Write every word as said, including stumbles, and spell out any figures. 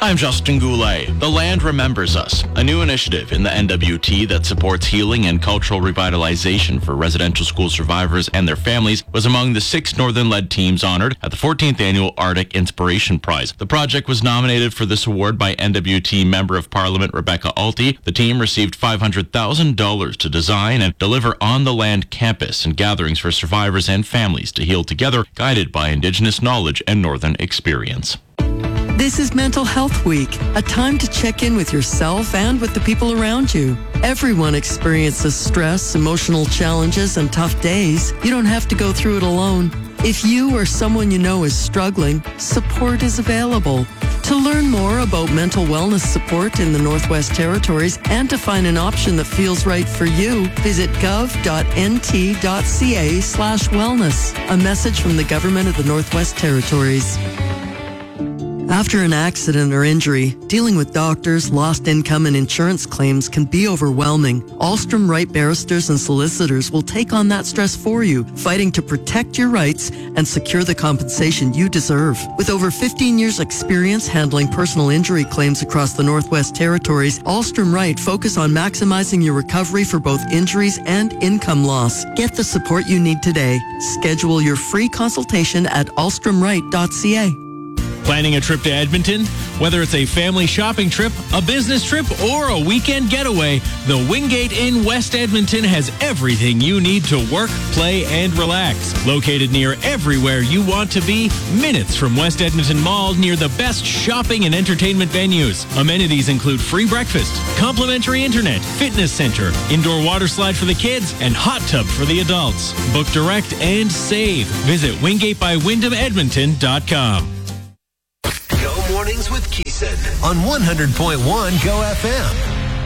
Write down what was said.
I'm Justin Goulet. The Land Remembers Us, a new initiative in the N W T that supports healing and cultural revitalization for residential school survivors and their families, was among the six Northern-led teams honored at the fourteenth Annual Arctic Inspiration Prize. The project was nominated for this award by N W T Member of Parliament Rebecca Alty. The team received five hundred thousand dollars to design and deliver on-the-land campus and gatherings for survivors and families to heal together, guided by Indigenous knowledge and Northern experience. This is Mental Health Week, a time to check in with yourself and with the people around you. Everyone experiences stress, emotional challenges, and tough days. You don't have to go through it alone. If you or someone you know is struggling, support is available. To learn more about mental wellness support in the Northwest Territories and to find an option that feels right for you, visit gov.nt.ca slash wellness. A message from the Government of the Northwest Territories. After an accident or injury, dealing with doctors, lost income, and insurance claims can be overwhelming. Alstrom Wright barristers and solicitors will take on that stress for you, fighting to protect your rights and secure the compensation you deserve. With over fifteen years experience handling personal injury claims across the Northwest Territories, Alstrom Wright focus on maximizing your recovery for both injuries and income loss. Get the support you need today. Schedule your free consultation at alstrom wright dot c a. Planning a trip to Edmonton? Whether it's a family shopping trip, a business trip, or a weekend getaway, the Wingate Inn West Edmonton has everything you need to work, play, and relax. Located near everywhere you want to be, minutes from West Edmonton Mall, near the best shopping and entertainment venues. Amenities include free breakfast, complimentary internet, fitness center, indoor water slide for the kids, and hot tub for the adults. Book direct and save. Visit wingate by wyndham edmonton dot com. Mornings with Keeson on one hundred point one Go F M.